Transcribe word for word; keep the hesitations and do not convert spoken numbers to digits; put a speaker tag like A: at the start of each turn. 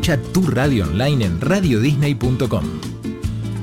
A: Escucha tu radio online en radio disney punto com.